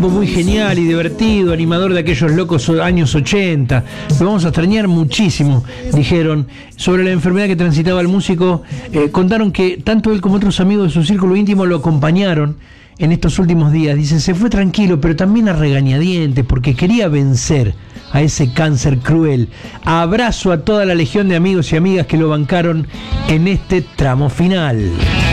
tipo muy genial y divertido, animador de aquellos locos años 80. Lo vamos a extrañar muchísimo, dijeron. Sobre la enfermedad que transitaba el músico, contaron que tanto él como otros amigos de su círculo íntimo lo acompañaron en estos últimos días. Dice, se fue tranquilo, pero también a regañadientes, porque quería vencer a ese cáncer cruel. Abrazo a toda la legión de amigos y amigas que lo bancaron en este tramo final.